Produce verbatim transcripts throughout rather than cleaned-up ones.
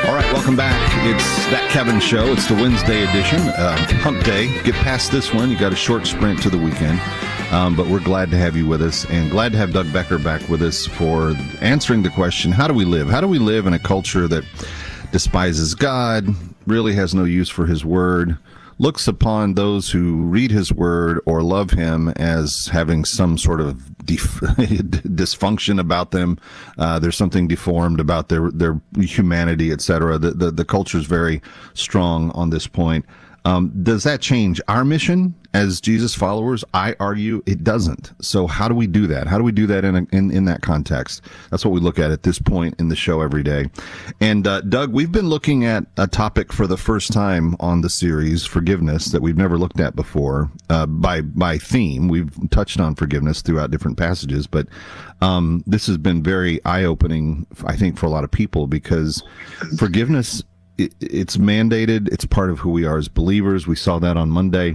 All right, welcome back. It's That Kevin Show. It's the Wednesday edition, uh, hump day. Get past this one. You got a short sprint to the weekend, um, but we're glad to have you with us, and glad to have Doug Becker back with us for answering the question, how do we live? How do we live in a culture that despises God, really has no use for his word, looks upon those who read his word or love him as having some sort of def- dysfunction about them. Uh, there's something deformed about their, their humanity, et cetera. The, the, the culture is very strong on this point. Um, does that change our mission as Jesus followers? I argue it doesn't. So how do we do that? How do we do that in a, in, in that context? That's what we look at at this point in the show every day. And uh, Doug, we've been looking at a topic for the first time on the series, forgiveness, that we've never looked at before. Uh, by by theme, we've touched on forgiveness throughout different passages, but um, this has been very eye-opening, I think, for a lot of people, because forgiveness, It, it's mandated. It's part of who we are as believers. We saw that on Monday.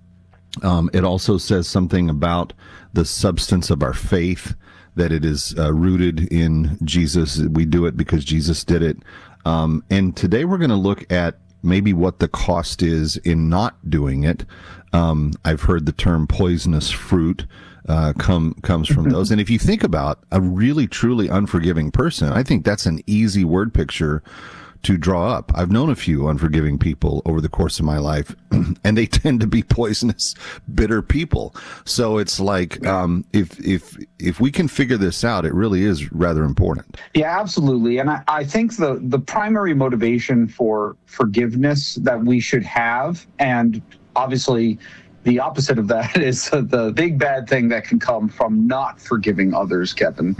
Um, it also says something about the substance of our faith, that it is uh, rooted in Jesus. We do it because Jesus did it. Um, and today we're going to look at maybe what the cost is in not doing it. Um, I've heard the term poisonous fruit uh, come comes from those. And if you think about a really, truly unforgiving person, I think that's an easy word picture to draw up. I've known a few unforgiving people over the course of my life, and they tend to be poisonous, bitter people. So it's like, um, if if if we can figure this out, it really is rather important. Yeah, absolutely. And I, I think the, the primary motivation for forgiveness that we should have, and obviously the opposite of that is the big bad thing that can come from not forgiving others, Kevin,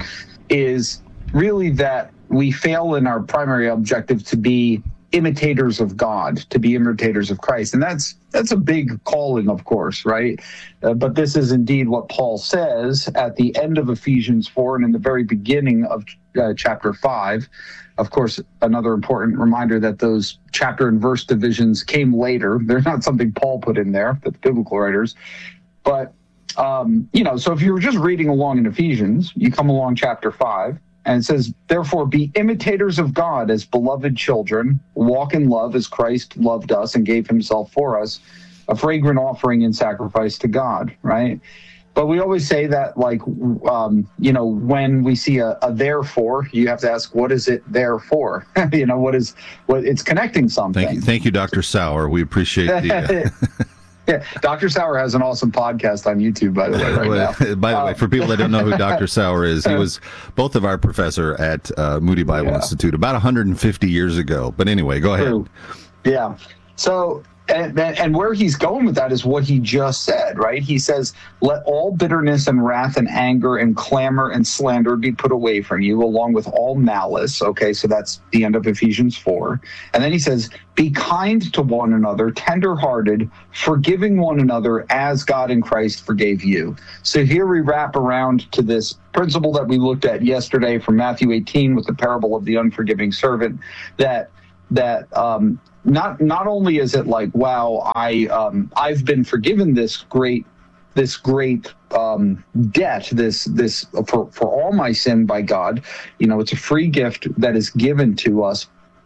is really that we fail in our primary objective to be imitators of God, to be imitators of Christ. And that's that's a big calling, of course, right? Uh, but this is indeed what Paul says at the end of Ephesians four and in the very beginning of uh, chapter five. Of course, another important reminder that those chapter and verse divisions came later. They're not something Paul put in there, the biblical writers. But, um, you know, so if you were just reading along in Ephesians, you come along chapter five, and it says, therefore, be imitators of God as beloved children, walk in love as Christ loved us and gave himself for us, a fragrant offering and sacrifice to God, right? But we always say that, like, um, you know, when we see a, a therefore, you have to ask, what is it there for? you know, what is, what it's connecting something. Thank you, thank you, Doctor Sauer. We appreciate the... Uh... Yeah, Doctor Sauer has an awesome podcast on YouTube, by the way, right well, now. By the um, way, for people that don't know who Doctor Sauer is, he was both of our professor at uh, Moody Bible yeah. Institute about one hundred fifty years ago. But anyway, go ahead. True. Yeah. So, and, and where he's going with that is what he just said, right? He says, let all bitterness and wrath and anger and clamor and slander be put away from you, along with all malice. Okay, so that's the end of Ephesians four. And then he says, be kind to one another, tenderhearted, forgiving one another as God in Christ forgave you. So here we wrap around to this principle that we looked at yesterday from Matthew eighteen with the parable of the unforgiving servant, that that um, not not only is it like, wow, I um, I've been forgiven this great this great um, debt, this this for for all my sin by God. You know, it's a free gift that is given to us,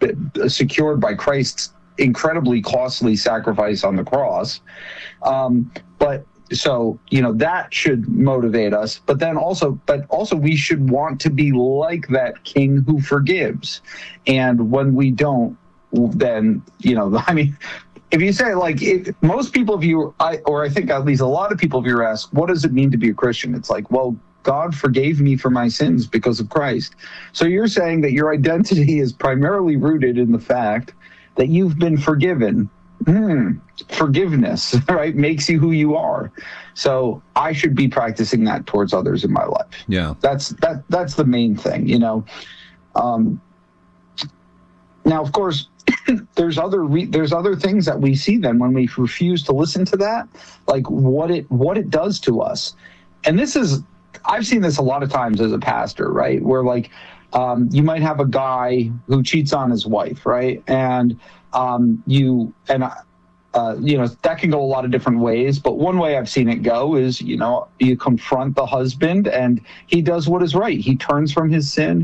secured by Christ's incredibly costly sacrifice on the cross. Um, but so, you know, that should motivate us. But then also, but also we should want to be like that king who forgives. And when we don't, then, you know, I mean, if you say, like, if most people of you, I, or I think at least a lot of people of you ask, what does it mean to be a Christian? It's like, well, God forgave me for my sins because of Christ. So you're saying that your identity is primarily rooted in the fact that you've been forgiven. Hmm. Forgiveness, right, makes you who you are. So I should be practicing that towards others in my life. Yeah, that's that. That's the main thing, you know. Um, now, of course, there's other re- there's other things that we see then when we refuse to listen to that, like what it what it does to us. And this is, I've seen this a lot of times as a pastor, right? Where like um, you might have a guy who cheats on his wife, right? And um, you and uh, you know, that can go a lot of different ways. But one way I've seen it go is, you know, you confront the husband and he does what is right. He turns from his sin.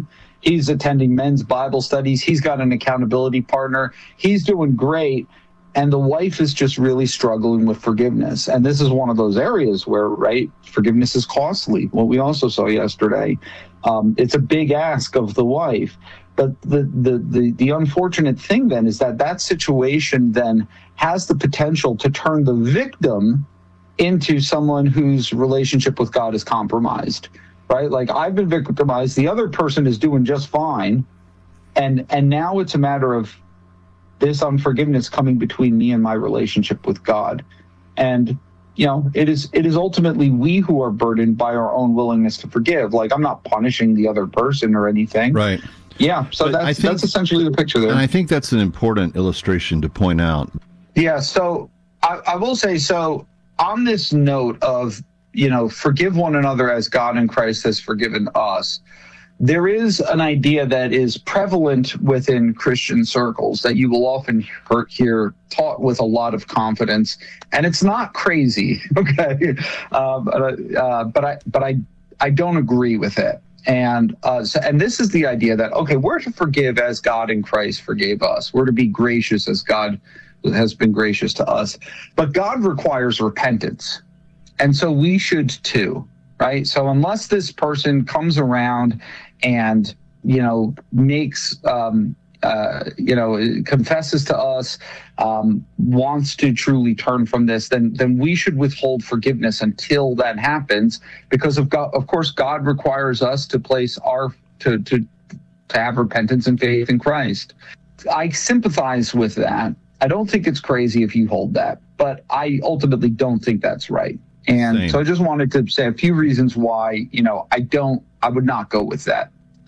He's attending men's Bible studies. He's got an accountability partner. He's doing great. And the wife is just really struggling with forgiveness. And this is one of those areas where, right, forgiveness is costly. What we also saw yesterday. Um, it's a big ask of the wife. But the, the, the, the unfortunate thing then is that that situation then has the potential to turn the victim into someone whose relationship with God is compromised, right? Like, I've been victimized. The other person is doing just fine. And, and now it's a matter of this unforgiveness coming between me and my relationship with God. And, you know, it is it is ultimately we who are burdened by our own willingness to forgive. Like, I'm not punishing the other person or anything. Right. Yeah, so But I that's, think- that's essentially the picture there. And I think that's an important illustration to point out. Yeah, so I, I will say, so on this note of, you know, forgive one another as God in Christ has forgiven us, there is an idea that is prevalent within Christian circles that you will often hear taught with a lot of confidence, and it's not crazy, okay? Uh, but uh, but I but I I don't agree with it, and uh, so, and this is the idea that, okay, we're to forgive as God in Christ forgave us. We're to be gracious as God has been gracious to us, but God requires repentance, and so we should too. Right. So unless this person comes around and, you know, makes, um, uh, you know, confesses to us, um, wants to truly turn from this, then then we should withhold forgiveness until that happens, because of God, of course, God requires us to place our to to to have repentance and faith in Christ. I sympathize with that. I don't think it's crazy if you hold that, but I ultimately don't think that's right. And Same. so I just wanted to say a few reasons why, you know, I don't, I would not go with that.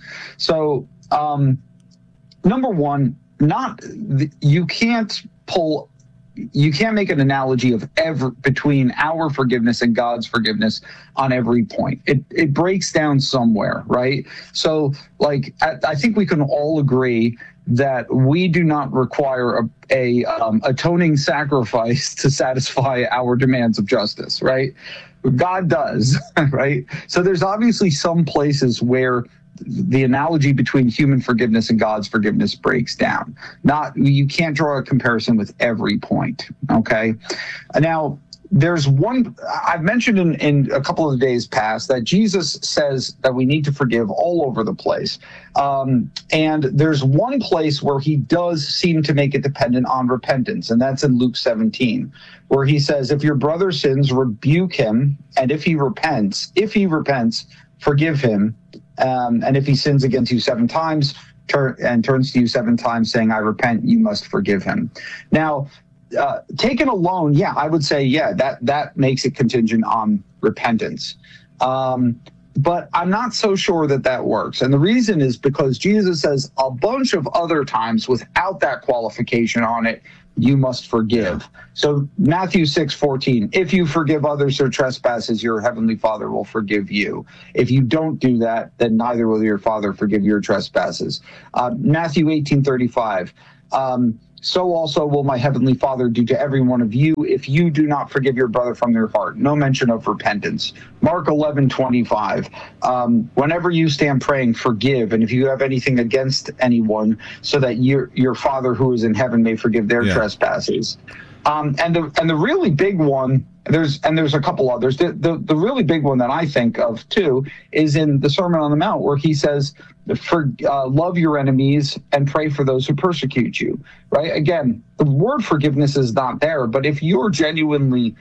So, um, number one, not, you can't pull, you can't make an analogy of ever between our forgiveness and God's forgiveness on every point. It it breaks down somewhere, right? So, like, I, I think we can all agree that we do not require a, a um, atoning sacrifice to satisfy our demands of justice, right? God does, right? So there's obviously some places where the analogy between human forgiveness and God's forgiveness breaks down. Not, you can't draw a comparison with every point, okay? Now, there's one, I've mentioned in, in a couple of days past that Jesus says that we need to forgive all over the place. Um, and there's one place where he does seem to make it dependent on repentance, and that's in Luke seventeen, where he says, if your brother sins, rebuke him, and if he repents, if he repents, forgive him. Um, and if he sins against you seven times turn, and turns to you seven times saying, I repent, you must forgive him. Now, Uh, taken alone, yeah, I would say, yeah, that that makes it contingent on repentance. Um, but I'm not so sure that that works. And the reason is because Jesus says a bunch of other times without that qualification on it, you must forgive. So Matthew six fourteen, if you forgive others their trespasses, your heavenly Father will forgive you. If you don't do that, then neither will your Father forgive your trespasses. Uh, Matthew eighteen thirty-five, um, so also will my heavenly Father do to every one of you if you do not forgive your brother from your heart. No mention of repentance. Mark eleven twenty-five. Um, whenever you stand praying, forgive. And if you have anything against anyone, so that your your Father who is in heaven may forgive their Yeah. trespasses. Um, and the and the really big one, there's and there's a couple others. The, the the really big one that I think of too is in the Sermon on the Mount, where he says, "For uh, love your enemies and pray for those who persecute you." Right? Again, the word forgiveness is not there, but if you're genuinely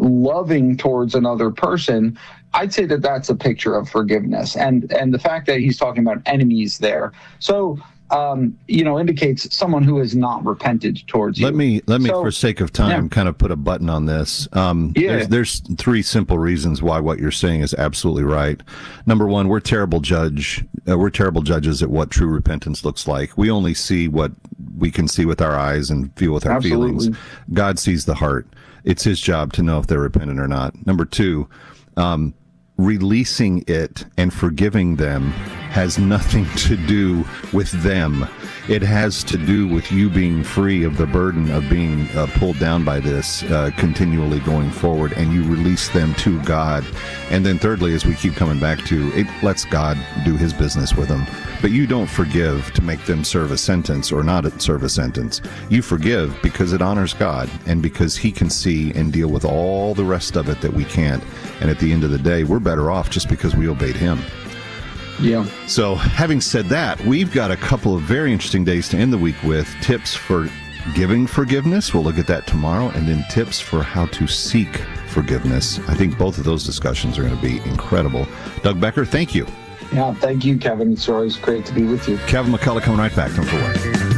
loving towards another person, I'd say that that's a picture of forgiveness. And and the fact that he's talking about enemies there, so. Um, you know, indicates someone who has not repented towards you. Let me, let me, So- for sake of time, yeah. kind of put a button on this. Um, Yeah. there's, there's three simple reasons why what you're saying is absolutely right. Number one, we're terrible judge. Uh, we're terrible judges at what true repentance looks like. We only see what we can see with our eyes and feel with our Absolutely. feelings. God sees the heart. It's his job to know if they're repentant or not. Number two, um, releasing it and forgiving them has nothing to do with them. It has to do with you being free of the burden of being uh, pulled down by this uh, continually going forward, and you release them to God. And then thirdly, as we keep coming back to, it lets God do his business with them. But you don't forgive to make them serve a sentence or not serve a sentence. You forgive because it honors God and because he can see and deal with all the rest of it that we can't. And at the end of the day, we're better off just because we obeyed him. Yeah. So having said that, we've got a couple of very interesting days to end the week with tips for giving forgiveness. We'll look at that tomorrow. And then tips for how to seek forgiveness. I think both of those discussions are going to be incredible. Doug Becker, thank you. Yeah, thank you, Kevin. It's always great to be with you. Kevin McCullough coming right back. Don't go away.